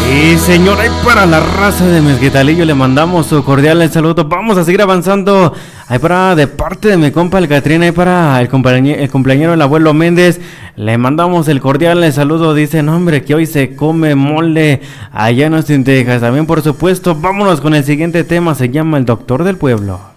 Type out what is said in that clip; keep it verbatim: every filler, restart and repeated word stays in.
Y señora, y para la raza de Mezquitalillo le mandamos su cordial saludo. Vamos a seguir avanzando. Ahí para, de parte de mi compa el Catrina, ahí para el, compañe, el cumpleañero del abuelo Méndez, le mandamos el cordial saludo. Dice, no hombre, que hoy se come mole allá en Austin, Texas. También, por supuesto, vámonos con el siguiente tema. Se llama El Doctor del Pueblo.